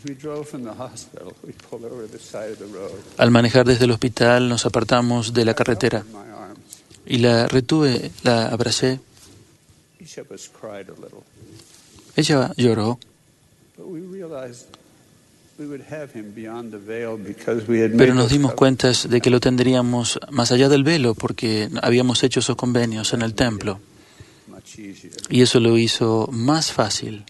Al manejar desde el hospital nos apartamos de la carretera y la retuve, la abracé. Ella lloró. Pero nos dimos cuenta de que lo tendríamos más allá del velo porque habíamos hecho esos convenios en el templo. Y eso lo hizo más fácil.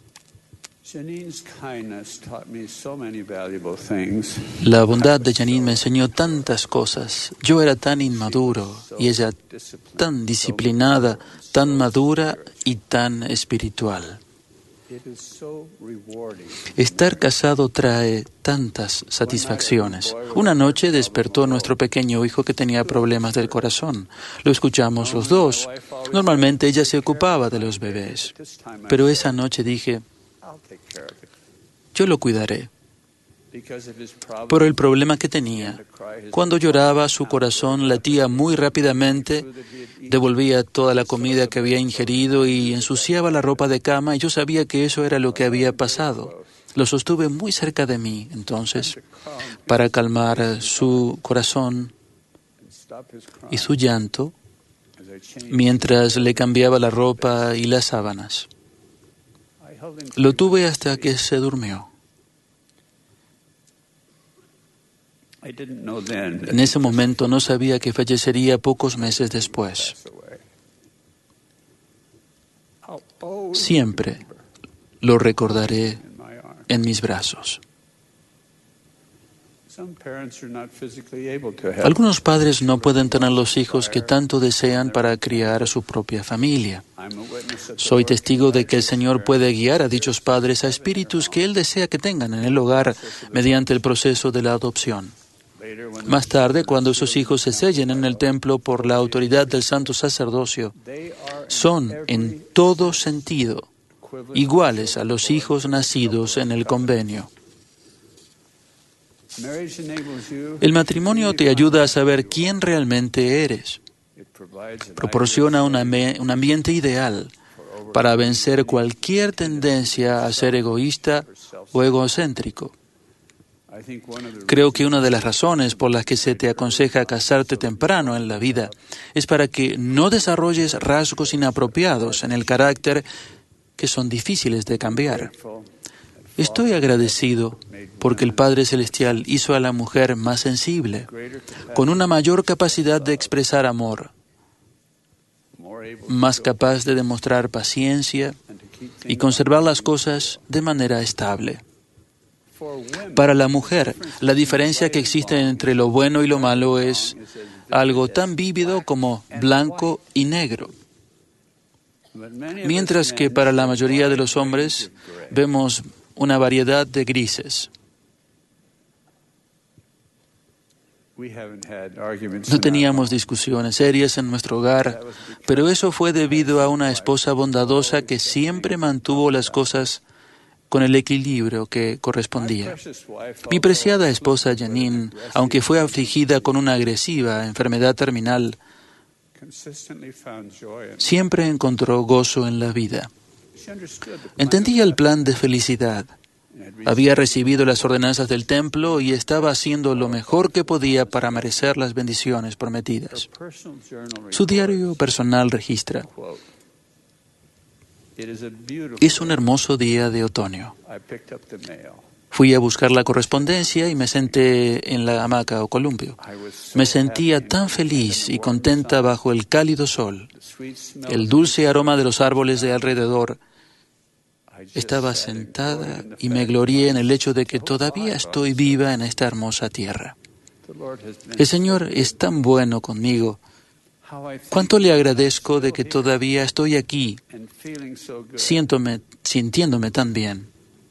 La bondad de Janine me enseñó tantas cosas. Yo era tan inmaduro y ella tan disciplinada, tan madura y tan espiritual. Estar casado trae tantas satisfacciones. Una noche despertó nuestro pequeño hijo que tenía problemas del corazón. Lo escuchamos los dos. Normalmente ella se ocupaba de los bebés. Pero esa noche dije, yo lo cuidaré. Por el problema que tenía. Cuando lloraba, su corazón latía muy rápidamente, devolvía toda la comida que había ingerido y ensuciaba la ropa de cama, y yo sabía que eso era lo que había pasado. Lo sostuve muy cerca de mí, entonces, para calmar su corazón y su llanto, mientras le cambiaba la ropa y las sábanas. Lo tuve hasta que se durmió. En ese momento no sabía que fallecería pocos meses después. Siempre lo recordaré en mis brazos. Algunos padres no pueden tener los hijos que tanto desean para criar a su propia familia. Soy testigo de que el Señor puede guiar a dichos padres a espíritus que Él desea que tengan en el hogar mediante el proceso de la adopción. Más tarde, cuando esos hijos se sellen en el templo por la autoridad del santo sacerdocio, son en todo sentido iguales a los hijos nacidos en el convenio. El matrimonio te ayuda a saber quién realmente eres. Proporciona un ambiente ideal para vencer cualquier tendencia a ser egoísta o egocéntrico. Creo que una de las razones por las que se te aconseja casarte temprano en la vida es para que no desarrolles rasgos inapropiados en el carácter que son difíciles de cambiar. Estoy agradecido porque el Padre Celestial hizo a la mujer más sensible, con una mayor capacidad de expresar amor, más capaz de demostrar paciencia y conservar las cosas de manera estable. Para la mujer, la diferencia que existe entre lo bueno y lo malo es algo tan vívido como blanco y negro. Mientras que para la mayoría de los hombres vemos una variedad de grises. No teníamos discusiones serias en nuestro hogar, pero eso fue debido a una esposa bondadosa que siempre mantuvo las cosas con el equilibrio que correspondía. Mi preciada esposa Janine, aunque fue afligida con una agresiva enfermedad terminal, siempre encontró gozo en la vida. Entendía el plan de felicidad. Había recibido las ordenanzas del templo y estaba haciendo lo mejor que podía para merecer las bendiciones prometidas. Su diario personal registra: es un hermoso día de otoño. Fui a buscar la correspondencia y me senté en la hamaca o columpio. Me sentía tan feliz y contenta bajo el cálido sol. El dulce aroma de los árboles de alrededor. Estaba sentada y me glorié en el hecho de que todavía estoy viva en esta hermosa tierra. El Señor es tan bueno conmigo. Cuánto le agradezco de que todavía estoy aquí, sintiéndome tan bien.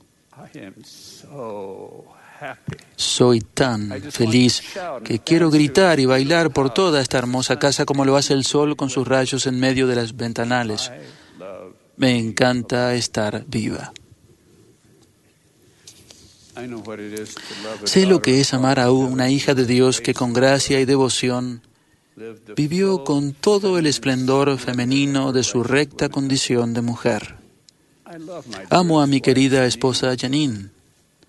Soy tan feliz que quiero gritar y bailar por toda esta hermosa casa como lo hace el sol con sus rayos en medio de las ventanales. Me encanta estar viva. Sé lo que es amar a una hija de Dios que con gracia y devoción vivió con todo el esplendor femenino de su recta condición de mujer. Amo a mi querida esposa Janine.